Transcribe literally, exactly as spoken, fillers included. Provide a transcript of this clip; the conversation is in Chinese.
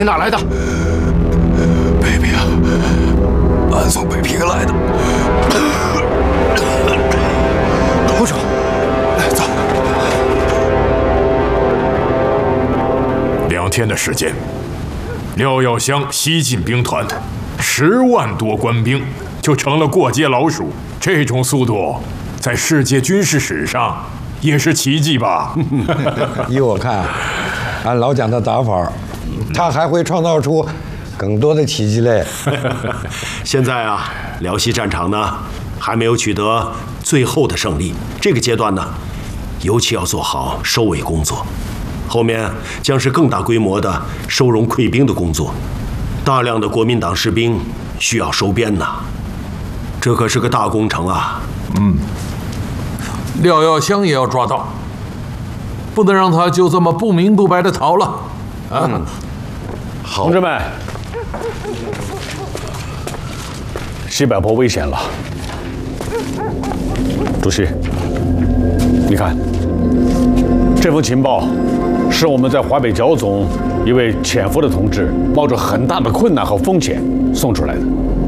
你哪来的？ 北平，俺从北平来的。 不准！走。 两天的时间，廖耀湘西进兵团，十万多官兵就成了过街老鼠。这种速度，在世界军事史上也是奇迹吧？ 依我看，按老蒋的打法，他还会创造出更多的奇迹嘞。 现在啊，辽西战场呢还没有取得最后的胜利，这个阶段呢，尤其要做好收尾工作。后面将是更大规模的收容溃兵的工作，大量的国民党士兵需要收编呐，这可是个大工程啊。 嗯，廖耀湘也要抓到，不能让他就这么不明不白的逃了。啊，嗯、 好，同志们，西柏坡危险了。主席，你看，这封情报是我们在华北剿总一位潜伏的同志冒着很大的困难和风险送出来的。